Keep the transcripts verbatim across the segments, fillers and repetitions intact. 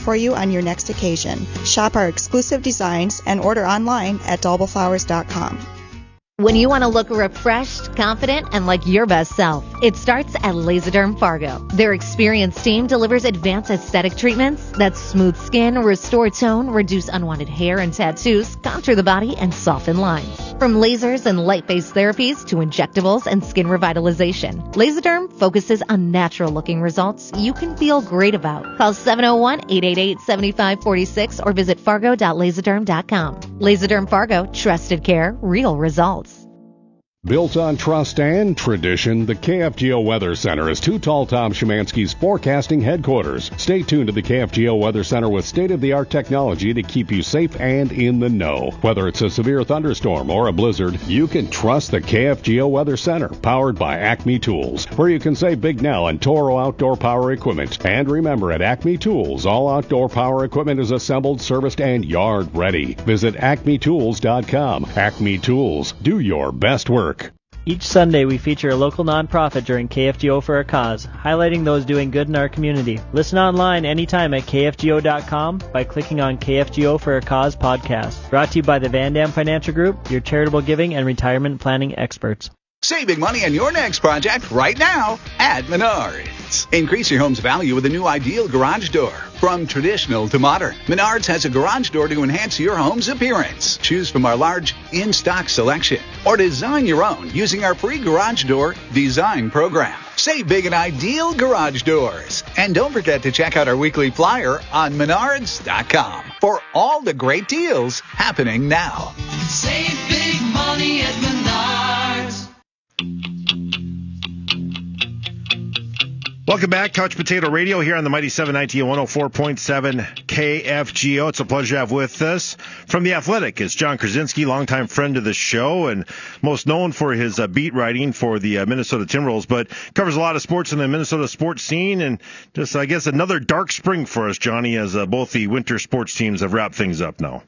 for you on your next occasion. Shop our exclusive designs and order online at dalba flowers dot com. When you want to look refreshed, confident, and like your best self, it starts at Laserderm Fargo. Their experienced team delivers advanced aesthetic treatments that smooth skin, restore tone, reduce unwanted hair and tattoos, contour the body, and soften lines. From lasers and light-based therapies to injectables and skin revitalization, Laserderm focuses on natural-looking results you can feel great about. Call seven oh one, eight eight eight, seven five four six or visit fargo dot laserderm dot com. Laserderm Fargo, trusted care, real results. Built on trust and tradition, the K F G O Weather Center is Too Tall Tom Szymanski's forecasting headquarters. Stay tuned to the K F G O Weather Center with state-of-the-art technology to keep you safe and in the know. Whether it's a severe thunderstorm or a blizzard, you can trust the K F G O Weather Center, powered by Acme Tools, where you can save big now on Toro outdoor power equipment. And remember, at Acme Tools, all outdoor power equipment is assembled, serviced, and yard ready. Visit acme tools dot com. Acme Tools, do your best work. Each Sunday, we feature a local nonprofit during K F G O for a Cause, highlighting those doing good in our community. Listen online anytime at K F G O dot com by clicking on K F G O for a Cause podcast. Brought to you by the Van Dam Financial Group, your charitable giving and retirement planning experts. Saving money on your next project right now at Menards. Increase your home's value with a new Ideal garage door. From traditional to modern, Menards has a garage door to enhance your home's appearance. Choose from our large in-stock selection or design your own using our free garage door design program. Save big at Ideal Garage Doors. And don't forget to check out our weekly flyer on menards dot com for all the great deals happening now. Save big money at Menards. Welcome back, Couch Potato Radio here on the Mighty seven ninety and one oh four point seven K F G O. It's a pleasure to have with us from The Athletic is John Krasinski, longtime friend of the show and most known for his uh, beat writing for the uh, Minnesota Timberwolves, but covers a lot of sports in the Minnesota sports scene and just, I guess, another dark spring for us, Johnny, as uh, both the winter sports teams have wrapped things up now.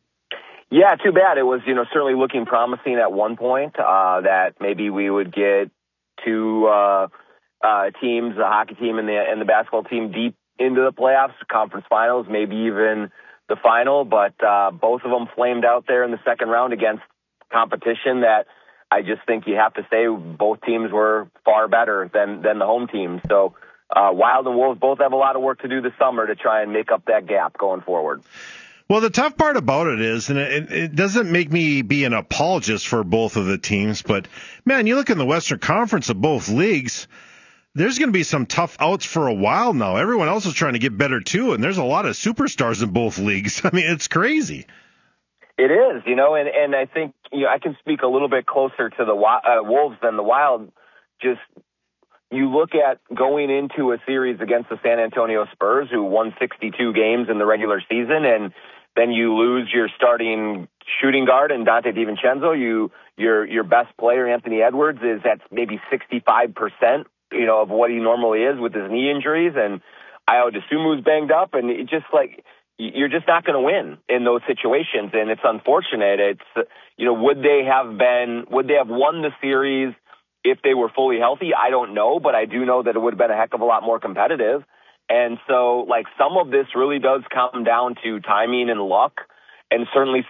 Yeah, too bad. It was, you know, certainly looking promising at one point uh, that maybe we would get two uh, uh, teams, the hockey team and the and the basketball team, deep into the playoffs, conference finals, maybe even the final. But uh, both of them flamed out there in the second round against competition that I just think you have to say both teams were far better than than the home team. So uh, Wild and Wolves both have a lot of work to do this summer to try and make up that gap going forward. Well, the tough part about it is, and it, it doesn't make me be an apologist for both of the teams, but, man, you look in the Western Conference of both leagues, there's going to be some tough outs for a while now. Everyone else is trying to get better, too, and there's a lot of superstars in both leagues. I mean, it's crazy. It is, you know, and, and I think you know I can speak a little bit closer to the uh, Wolves than the Wild. Just you look at going into a series against the San Antonio Spurs, who won sixty-two games in the regular season, and then you lose your starting shooting guard and Dante DiVincenzo. You your your best player, Anthony Edwards, is at maybe sixty-five percent, you know, of what he normally is with his knee injuries, and Ayo Dosunmu's banged up, and it just like you're just not going to win in those situations, and it's unfortunate. It's you know, would they have been would they have won the series if they were fully healthy? I don't know, but I do know that it would have been a heck of a lot more competitive. And so, like, some of this really does come down to timing and luck, and certainly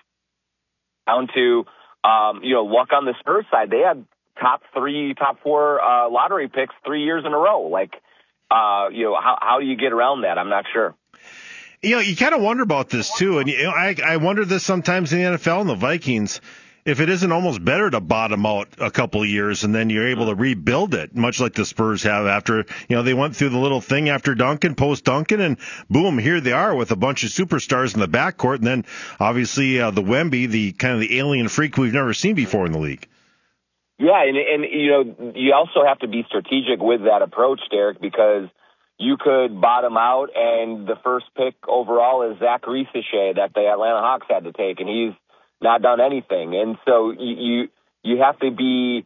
down to, um, you know, luck on the Spurs side. They had top three, top four uh, lottery picks three years in a row. Like, uh, you know, how, how do you get around that? I'm not sure. You know, you kind of wonder about this, too. And you know, I, I wonder this sometimes in the N F L and the Vikings, if it isn't almost better to bottom out a couple of years and then you're able to rebuild it, much like the Spurs have after, you know, they went through the little thing after Duncan, post Duncan, and boom, here they are with a bunch of superstars in the backcourt. And then obviously uh, the Wemby, the kind of the alien freak we've never seen before in the league. Yeah. And, and, you know, you also have to be strategic with that approach, Derek, because you could bottom out and the first pick overall is Zach Risacher that the Atlanta Hawks had to take, and he's not done anything. And so you, you you have to be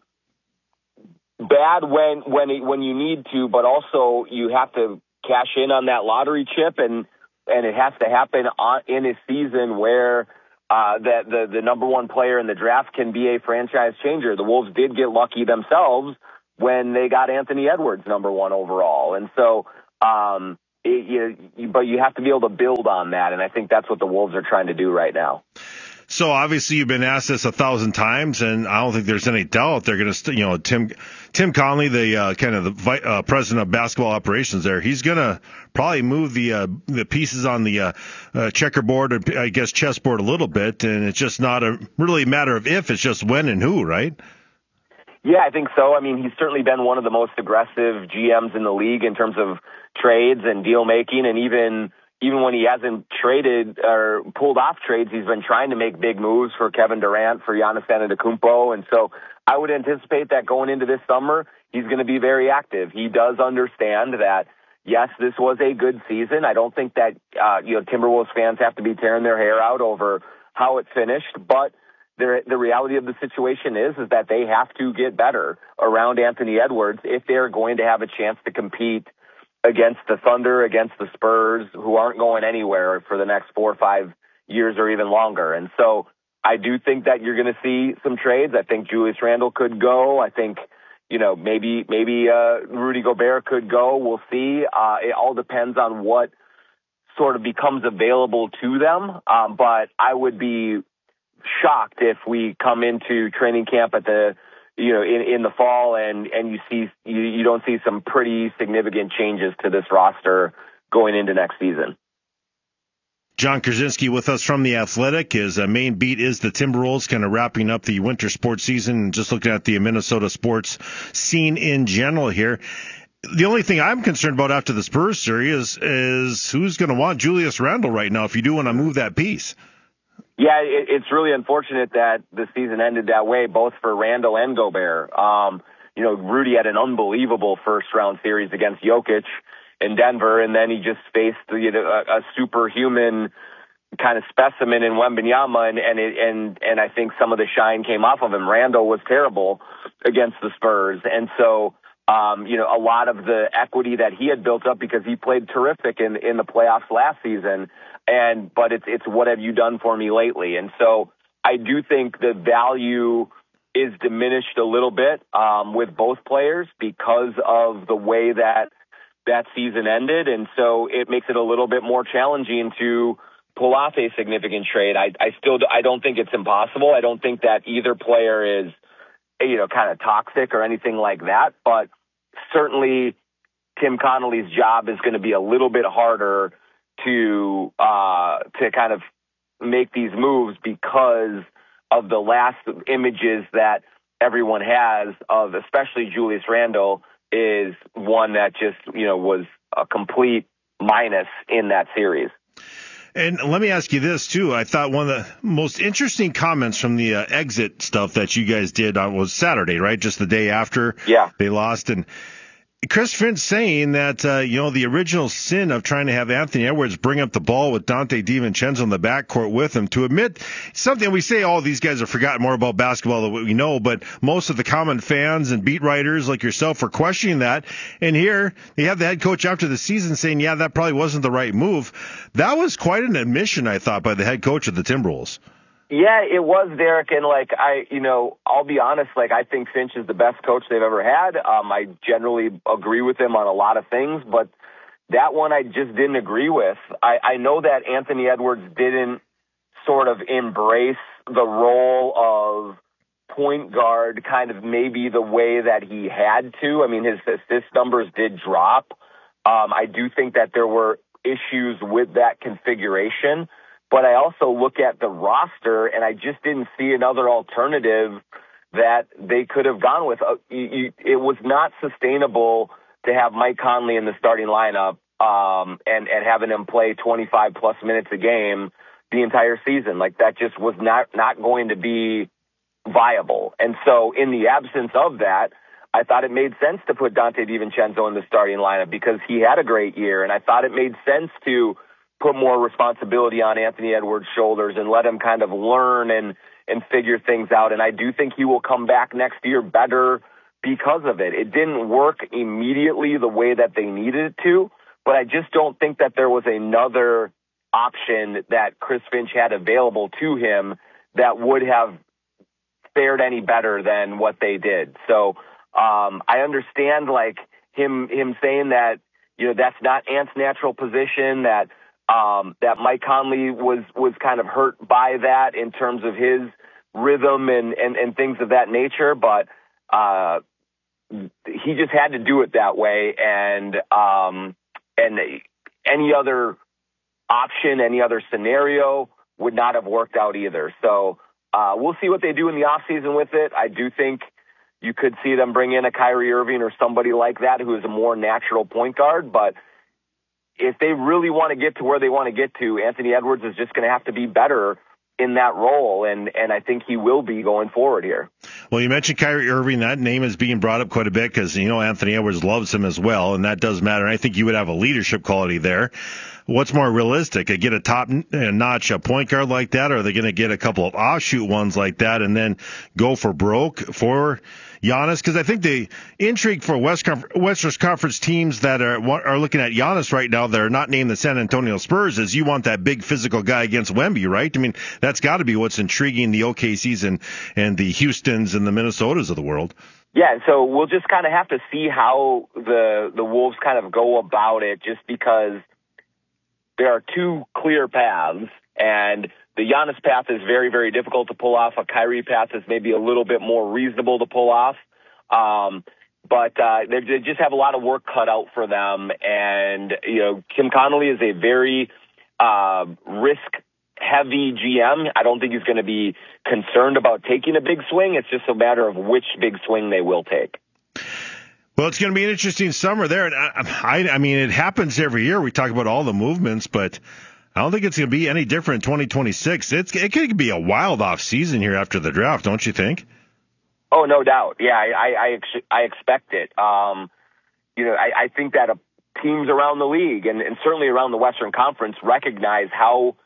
bad when when it, when you need to, but also you have to cash in on that lottery chip, and and it has to happen on, in a season where uh, that the the number one player in the draft can be a franchise changer. The Wolves did get lucky themselves when they got Anthony Edwards number one overall, and so um, it, you, you, but you have to be able to build on that, and I think that's what the Wolves are trying to do right now. So obviously you've been asked this a thousand times, and I don't think there's any doubt they're going to, st- you know, Tim Tim Connolly, the uh, kind of the vi- uh, president of basketball operations there, he's going to probably move the uh, the pieces on the uh, uh, checkerboard, or I guess chessboard a little bit, and it's just not a really a matter of if, it's just when and who, right? Yeah, I think so. I mean, he's certainly been one of the most aggressive G Ms in the league in terms of trades and deal making, and even even when he hasn't traded or pulled off trades, he's been trying to make big moves for Kevin Durant, for Giannis Antetokounmpo, and so I would anticipate that going into this summer, he's going to be very active. He does understand that, yes, this was a good season. I don't think that uh, you know Timberwolves fans have to be tearing their hair out over how it finished, but The, the reality of the situation is, is that they have to get better around Anthony Edwards if they're going to have a chance to compete against the Thunder, against the Spurs, who aren't going anywhere for the next four or five years or even longer. And so I do think that you're going to see some trades. I think Julius Randle could go. I think, you know, maybe, maybe, uh, Rudy Gobert could go. We'll see. Uh, it all depends on what sort of becomes available to them. Um, but I would be shocked if we come into training camp at the, you know, in, in the fall and, and you see, you, you don't see some pretty significant changes to this roster going into next season. John Krasinski with us from The Athletic. His uh, main beat is the Timberwolves, kind of wrapping up the winter sports season and just looking at the Minnesota sports scene in general here. The only thing I'm concerned about after the Spurs series is, is who's going to want Julius Randle right now if you do want to move that piece. Yeah, it, it's really unfortunate that the season ended that way, both for Randle and Gobert. Um, you know, Rudy had an unbelievable first-round series against Jokic in Denver, and then he just faced you know, a, a superhuman kind of specimen in Wembanyama, and and, it, and and I think some of the shine came off of him. Randle was terrible against the Spurs, and so um, you know, a lot of the equity that he had built up because he played terrific in in the playoffs last season. And, but it's, it's what have you done for me lately? And so I do think the value is diminished a little bit, um, with both players because of the way that that season ended. And so it makes it a little bit more challenging to pull off a significant trade. I, I still, I don't think it's impossible. I don't think that either player is, you know, kind of toxic or anything like that, but certainly Tim Connolly's job is going to be a little bit harder to uh, to kind of make these moves because of the last images that everyone has of especially Julius Randle is one that just, you know, was a complete minus in that series. And let me ask you this, too. I thought one of the most interesting comments from the uh, exit stuff that you guys did on was Saturday, right? Just the day after yeah. they lost. And Chris Finch saying that, uh, you know, the original sin of trying to have Anthony Edwards bring up the ball with Dante DiVincenzo in the backcourt with him, to admit something we say, all oh, these guys have forgotten more about basketball than what we know, but most of the common fans and beat writers like yourself are questioning that. And here they have the head coach after the season saying, yeah, that probably wasn't the right move. That was quite an admission, I thought, by the head coach of the Timberwolves. Yeah, it was, Derek, and like I, you know, I'll be honest, like I think Finch is the best coach they've ever had. Um, I generally agree with him on a lot of things, but that one I just didn't agree with. I, I know that Anthony Edwards didn't sort of embrace the role of point guard kind of maybe the way that he had to. I mean, his assist numbers did drop. Um, I do think that there were issues with that configuration. But I also look at the roster, and I just didn't see another alternative that they could have gone with. Uh, you, you, it was not sustainable to have Mike Conley in the starting lineup um, and, and having him play twenty-five plus minutes a game the entire season. Like, that just was not, not going to be viable. And so in the absence of that, I thought it made sense to put Dante DiVincenzo in the starting lineup because he had a great year, and I thought it made sense to put more responsibility on Anthony Edwards' shoulders and let him kind of learn and, and figure things out. And I do think he will come back next year better because of it. It didn't work immediately the way that they needed it to, but I just don't think that there was another option that Chris Finch had available to him that would have fared any better than what they did. So um, I understand like him him saying that, you know, that's not Ant's natural position, that um, that Mike Conley was, was kind of hurt by that in terms of his rhythm and, and, and things of that nature. But uh, he just had to do it that way. And, um, and any other option, any other scenario would not have worked out either. So uh, we'll see what they do in the offseason with it. I do think you could see them bring in a Kyrie Irving or somebody like that who is a more natural point guard. But if they really want to get to where they want to get to, Anthony Edwards is just going to have to be better in that role, and, and I think he will be going forward here. Well, you mentioned Kyrie Irving. That name is being brought up quite a bit because, you know, Anthony Edwards loves him as well, and that does matter. I think you would have a leadership quality there. What's more realistic? Get a top-notch point guard like that, or are they going to get a couple of offshoot ones like that and then go for broke for Giannis? Because I think the intrigue for West Conf- Western Conference teams that are are looking at Giannis right now that are not named the San Antonio Spurs is you want that big physical guy against Wemby, right? I mean, that's got to be what's intriguing the O K Cs and, and the Houstons and the Minnesotas of the world. Yeah, so we'll just kind of have to see how the the Wolves kind of go about it, just because there are two clear paths, and the Giannis path is very, very difficult to pull off. A Kyrie path is maybe a little bit more reasonable to pull off. Um, but uh, they, they just have a lot of work cut out for them. And, you know, Tim Connolly is a very uh, risk-heavy G M. I don't think he's going to be concerned about taking a big swing. It's just a matter of which big swing they will take. Well, it's going to be an interesting summer there. And I, I, I mean, it happens every year. We talk about all the movements, but I don't think it's going to be any different in twenty twenty-six. It's, it could be a wild off season here after the draft, don't you think? Oh, no doubt. Yeah, I, I, I, ex- I expect it. Um, you know, I, I think that uh, teams around the league and, and certainly around the Western Conference recognize how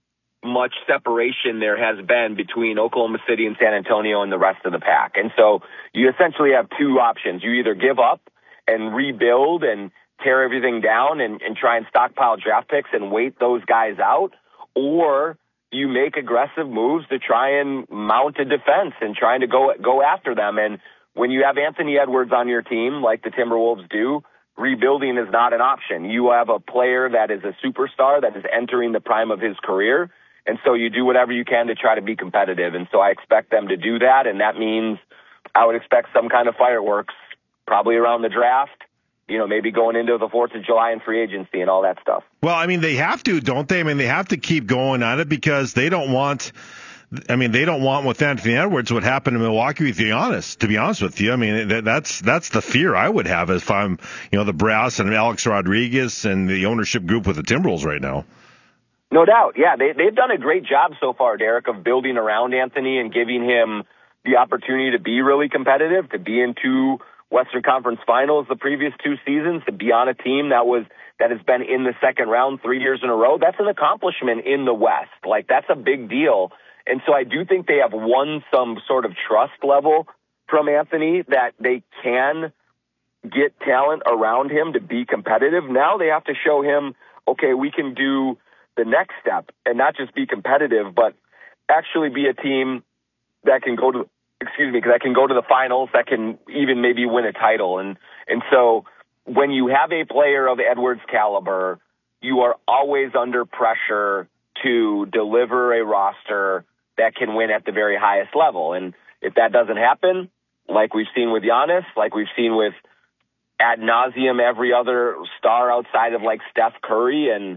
much separation there has been between Oklahoma City and San Antonio and the rest of the pack. And so you essentially have two options. You either give up and rebuild and tear everything down and, and try and stockpile draft picks and wait those guys out, or you make aggressive moves to try and mount a defense and trying to go go after them. And when you have Anthony Edwards on your team, like the Timberwolves do, rebuilding is not an option. You have a player that is a superstar that is entering the prime of his career, and so you do whatever you can to try to be competitive. And so I expect them to do that, and that means I would expect some kind of fireworks probably around the draft, you know, maybe going into the fourth of July and free agency and all that stuff. Well, I mean, they have to, don't they? I mean, they have to keep going on it because they don't want – I mean, they don't want with Anthony Edwards what happened in Milwaukee with Giannis, to be honest with you. I mean, that's that's the fear I would have if I'm, you know, the brass and Alex Rodriguez and the ownership group with the Timberwolves right now. No doubt. Yeah, they, they've done a great job so far, Derek, of building around Anthony and giving him the opportunity to be really competitive, to be in two Western Conference Finals the previous two seasons, to be on a team that was that has been in the second round three years in a row. That's an accomplishment in the West. Like, that's a big deal. And so I do think they have won some sort of trust level from Anthony that they can get talent around him to be competitive. Now they have to show him, okay, we can do the next step and not just be competitive, but actually be a team that can go to, excuse me, that can go to the finals, that can even maybe win a title. And, and so when you have a player of Edwards' caliber, you are always under pressure to deliver a roster that can win at the very highest level. And if that doesn't happen, like we've seen with Giannis, like we've seen with ad nauseum every other star outside of like Steph Curry, and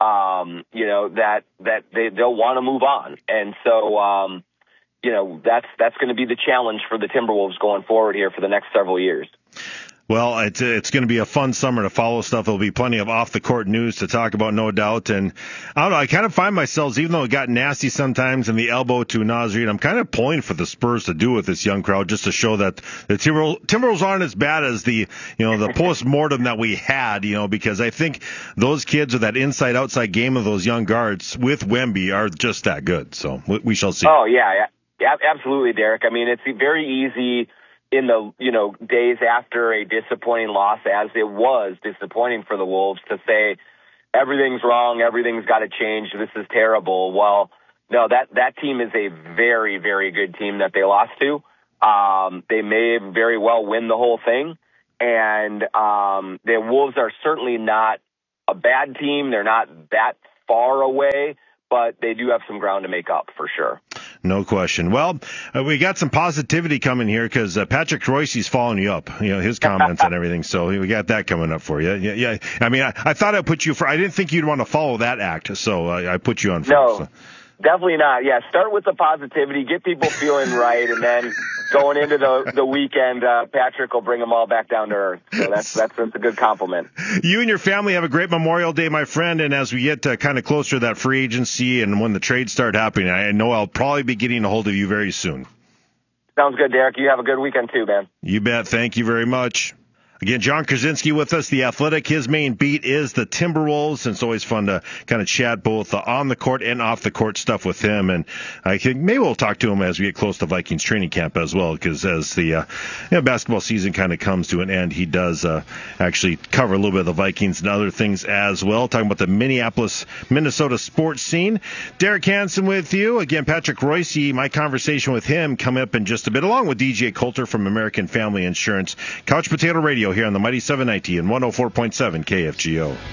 um, you know, that that they, they'll want to move on. And so, um, you know, that's that's going to be the challenge for the Timberwolves going forward here for the next several years. Well, it's it's going to be a fun summer to follow stuff. There'll be plenty of off-the-court news to talk about, no doubt. And I don't know, I kind of find myself, even though it got nasty sometimes in the elbow to Naz Reid, I'm kind of pulling for the Spurs to do with this young crowd just to show that the Timberwolves, Timberwolves aren't as bad as the, you know, the post-mortem that we had, you know, because I think those kids with that inside-outside game of those young guards with Wemby are just that good. So we, we shall see. Oh, yeah, yeah, absolutely, Derek. I mean, it's very easy in the, you know, days after a disappointing loss, as it was disappointing for the Wolves, to say everything's wrong, everything's got to change, this is terrible. Well, no, that, that team is a very, very good team that they lost to. Um, they may very well win the whole thing. And um, the Wolves are certainly not a bad team. They're not that far away, but they do have some ground to make up for sure. No question. Well, uh, we got some positivity coming here because uh, Patrick Royce's following you up, you know, his comments and everything. So we got that coming up for you. Yeah, yeah. I mean, I, I thought I'd put you for, I didn't think you'd want to follow that act, so I, I put you on first. No, so. Definitely not. Yeah, start with the positivity, get people feeling right, and then going into the the weekend, uh, Patrick will bring them all back down to earth. So that's that's, that's a good compliment. You and your family have a great Memorial Day, my friend, and as we get uh, kind of closer to that free agency and when the trades start happening, I know I'll probably be getting a hold of you very soon. Sounds good, Derek. You have a good weekend too, man. You bet. Thank you very much. Again, John Krasinski with us, The Athletic. His main beat is the Timberwolves, and it's always fun to kind of chat both on the court and off the court stuff with him. And I think maybe we'll talk to him as we get close to Vikings training camp as well, because as the uh, you know, basketball season kind of comes to an end, he does uh, actually cover a little bit of the Vikings and other things as well, talking about the Minneapolis, Minnesota sports scene. Derek Hansen with you. Again, Patrick Royce, my conversation with him coming up in just a bit, along with D J Coulter from American Family Insurance. Couch Potato Radio here on the Mighty seven ninety and one oh four point seven K F G O.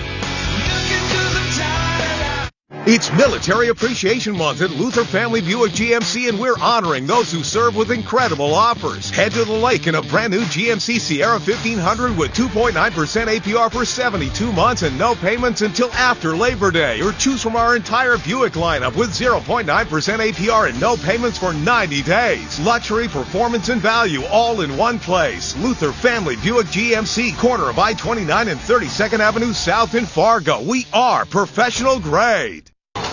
It's Military Appreciation Month at Luther Family Buick G M C, and we're honoring those who serve with incredible offers. Head to the lake in a brand new G M C Sierra fifteen hundred with two point nine percent A P R for seventy-two months and no payments until after Labor Day. Or choose from our entire Buick lineup with zero point nine percent A P R and no payments for ninety days. Luxury, performance, and value all in one place. Luther Family Buick G M C, corner of I twenty-nine and thirty-second Avenue South in Fargo. We are professional grade.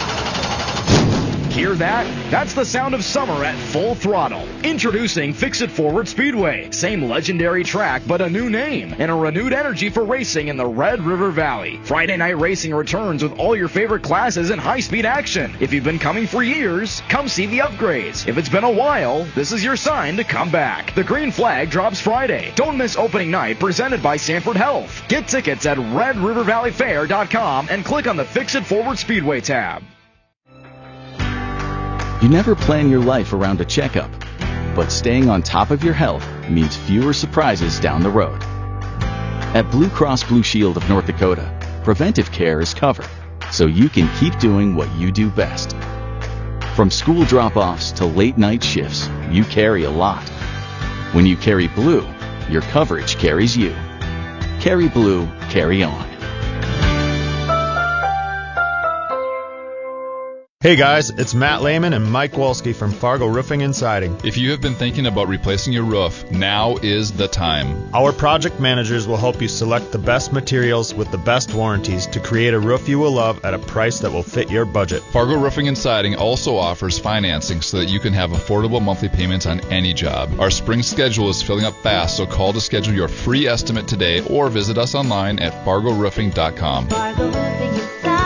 Hear that? That's the sound of summer at full throttle. Introducing Fix It Forward Speedway. Same legendary track, but a new name and a renewed energy for racing in the Red River Valley. Friday night racing returns with all your favorite classes and high-speed action. If you've been coming for years, come see the upgrades. If it's been a while, this is your sign to come back. The green flag drops Friday. Don't miss opening night, presented by Sanford Health. Get tickets at red river valley fair dot com and click on the Fix It Forward Speedway tab. You never plan your life around a checkup, but staying on top of your health means fewer surprises down the road. At Blue Cross Blue Shield of North Dakota, preventive care is covered, so you can keep doing what you do best. From school drop-offs to late-night shifts, you carry a lot. When you carry Blue, your coverage carries you. Carry Blue, carry on. Hey guys, it's Matt Lehman and Mike Wolski from Fargo Roofing and Siding. If you have been thinking about replacing your roof, now is the time. Our project managers will help you select the best materials with the best warranties to create a roof you will love at a price that will fit your budget. Fargo Roofing and Siding also offers financing so that you can have affordable monthly payments on any job. Our spring schedule is filling up fast, so call to schedule your free estimate today or visit us online at fargo roofing dot com. Fargo Roofing and Siding.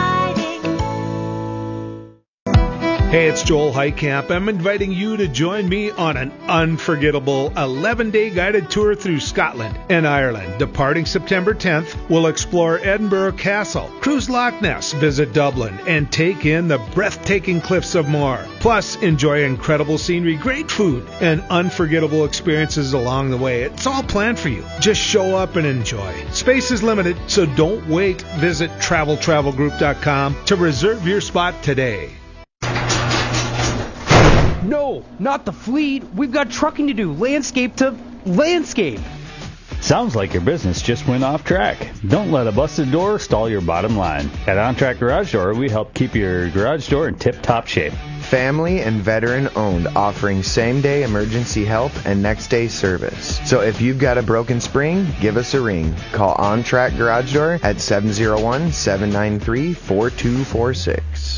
Hey, it's Joel Heitkamp. I'm inviting you to join me on an unforgettable eleven-day guided tour through Scotland and Ireland. Departing September tenth, we'll explore Edinburgh Castle, cruise Loch Ness, visit Dublin, and take in the breathtaking cliffs of Moher. Plus, enjoy incredible scenery, great food, and unforgettable experiences along the way. It's all planned for you. Just show up and enjoy. Space is limited, so don't wait. Visit travel travel group dot com to reserve your spot today. No, not the fleet. We've got trucking to do. Landscape to landscape. Sounds like your business just went off track. Don't let a busted door stall your bottom line. At OnTrack Garage Door, we help keep your garage door in tip-top shape. Family and veteran owned, offering same-day emergency help and next-day service. So if you've got a broken spring, give us a ring. Call OnTrack Garage Door at seven oh one, seven nine three, four two four six.